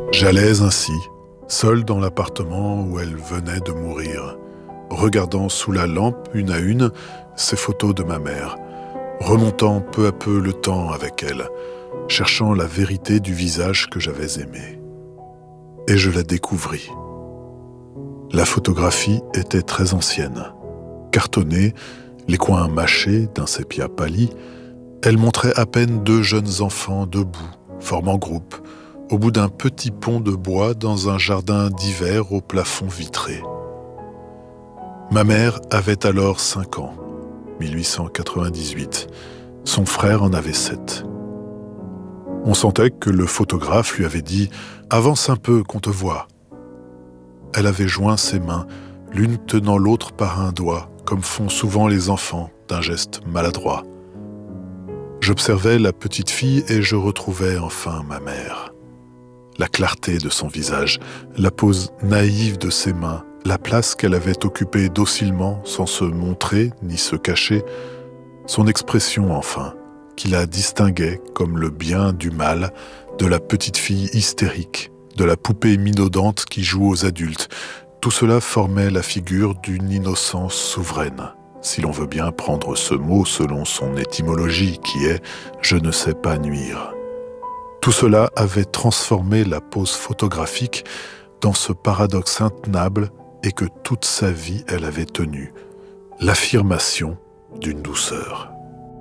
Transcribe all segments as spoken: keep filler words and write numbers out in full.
J'allais ainsi, seul dans l'appartement où elle venait de mourir, regardant sous la lampe une à une ces photos de ma mère, remontant peu à peu le temps avec elle, cherchant la vérité du visage que j'avais aimé. Et je la découvris. La photographie était très ancienne. Cartonnée, les coins mâchés d'un sépia pâli, elle montrait à peine deux jeunes enfants debout, formant groupe, au bout d'un petit pont de bois dans un jardin d'hiver au plafond vitré. Ma mère avait alors cinq ans, mille huit cent quatre-vingt-dix-huit. Son frère en avait sept. On sentait que le photographe lui avait dit « Avance un peu, qu'on te voit ». Elle avait joint ses mains, l'une tenant l'autre par un doigt, comme font souvent les enfants d'un geste maladroit. J'observais la petite fille et je retrouvais enfin ma mère. La clarté de son visage, la pose naïve de ses mains, la place qu'elle avait occupée docilement sans se montrer ni se cacher, son expression enfin, qui la distinguait comme le bien du mal, de la petite fille hystérique, de la poupée minaudante qui joue aux adultes, tout cela formait la figure d'une innocence souveraine, si l'on veut bien prendre ce mot selon son étymologie qui est « je ne sais pas nuire ». Tout cela avait transformé la pose photographique dans ce paradoxe intenable et que toute sa vie elle avait tenu, l'affirmation d'une douceur.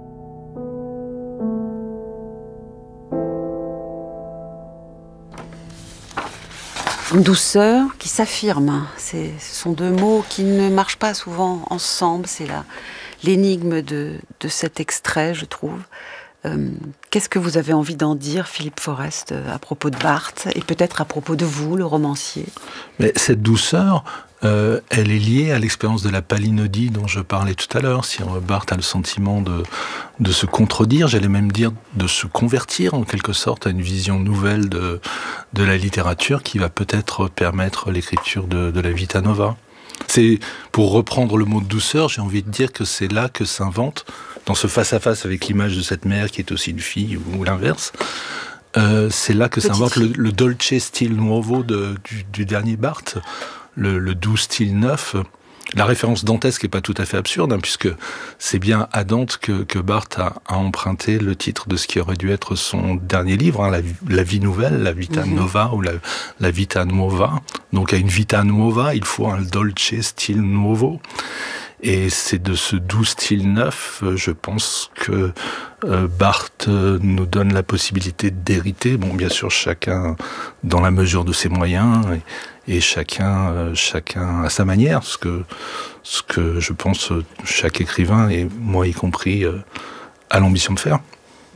Une douceur qui s'affirme. C'est, ce sont deux mots qui ne marchent pas souvent ensemble. C'est la, l'énigme de, de cet extrait, je trouve. Euh, qu'est-ce que vous avez envie d'en dire, Philippe Forest, à propos de Barthes et peut-être à propos de vous, le romancier ? Mais cette douceur, euh, elle est liée à l'expérience de la palinodie dont je parlais tout à l'heure. Si Barthes a le sentiment de, de se contredire, j'allais même dire de se convertir en quelque sorte à une vision nouvelle de, de la littérature qui va peut-être permettre l'écriture de, de la Vita Nova. C'est, pour reprendre le mot de douceur, j'ai envie de dire que c'est là que s'invente, dans ce face-à-face avec l'image de cette mère qui est aussi une fille, ou l'inverse, euh, c'est là que Petite s'invente le, le dolce stile nuovo de, du, du dernier Barthes, le, le doux style neuf. La référence dantesque n'est pas tout à fait absurde, hein, puisque c'est bien à Dante que, que Barthes a, a emprunté le titre de ce qui aurait dû être son dernier livre, hein, la, la vie nouvelle, la vita mm-hmm. nova, ou la, la vita nuova. Donc à une vita nuova, il faut un dolce style nuovo. Et c'est de ce doux style neuf, je pense que euh, Barthes nous donne la possibilité d'hériter. Bon, bien sûr, chacun dans la mesure de ses moyens, et, et chacun, euh, chacun à sa manière. Ce que, ce que je pense chaque écrivain, et moi y compris, euh, a l'ambition de faire.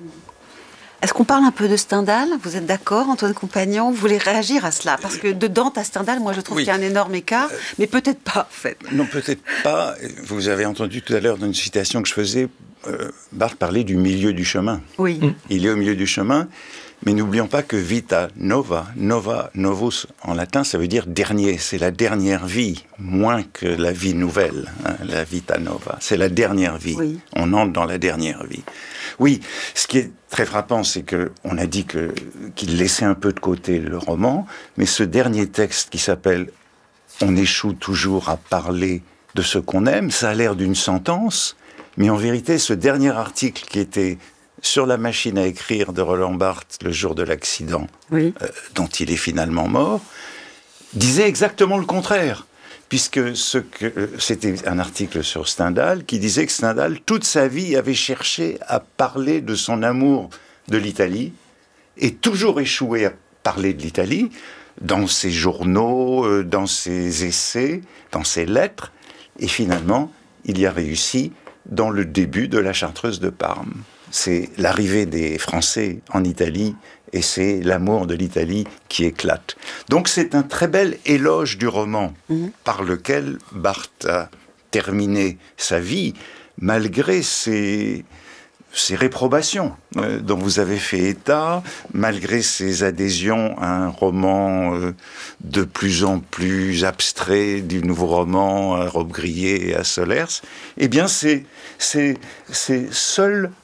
Est-ce qu'on parle un peu de Stendhal ? Vous êtes d'accord, Antoine Compagnon ? Vous voulez réagir à cela ? Parce que de Dante à Stendhal, moi je trouve oui. qu'il y a un énorme écart, euh, mais peut-être pas, en fait. Non, peut-être pas. Vous avez entendu tout à l'heure dans une citation que je faisais, euh, Barthes parlait du milieu du chemin. Oui. Mmh. Il est au milieu du chemin, mais n'oublions pas que vita nova, nova, novus, en latin, ça veut dire dernier. C'est la dernière vie, moins que la vie nouvelle, hein, la vita nova. C'est la dernière vie. Oui. On entre dans la dernière vie. Oui, ce qui est très frappant, c'est qu'on a dit que, qu'il laissait un peu de côté le roman, mais ce dernier texte qui s'appelle « On échoue toujours à parler de ce qu'on aime », ça a l'air d'une sentence, mais en vérité, ce dernier article qui était sur la machine à écrire de Roland Barthes le jour de l'accident, oui. euh, dont il est finalement mort, disait exactement le contraire. Puisque ce que, euh, c'était un article sur Stendhal qui disait que Stendhal, toute sa vie, avait cherché à parler de son amour de l'Italie et toujours échoué à parler de l'Italie dans ses journaux, euh, dans ses essais, dans ses lettres. Et finalement, il y a réussi dans le début de la Chartreuse de Parme. C'est l'arrivée des Français en Italie et c'est l'amour de l'Italie qui éclate. Donc c'est un très bel éloge du roman mmh. par lequel Barthes a terminé sa vie, malgré ses, ses réprobations euh, dont vous avez fait état, malgré ses adhésions à un roman euh, de plus en plus abstrait, du nouveau roman à Robbe-Grillet et à Solers. Eh bien c'est, c'est, c'est seul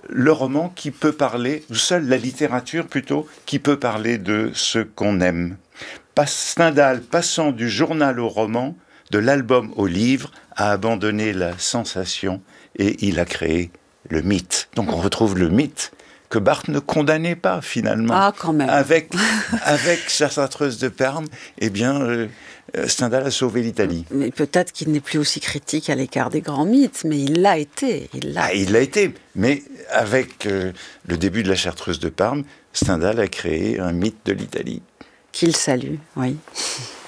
le roman qui peut parler, ou seule la littérature plutôt, qui peut parler de ce qu'on aime. Stendhal, passant du journal au roman, de l'album au livre, a abandonné la sensation et il a créé le mythe. Donc on retrouve le mythe que Barthes ne condamnait pas finalement. Ah, quand même. Avec, avec sa chartreuse de Parme, eh bien, euh, Stendhal a sauvé l'Italie. Mais peut-être qu'il n'est plus aussi critique à l'écart des grands mythes, mais il l'a été. Il l'a ah, il l'a été. Mais avec euh, le début de la chartreuse de Parme, Stendhal a créé un mythe de l'Italie. Qu'il salue, oui.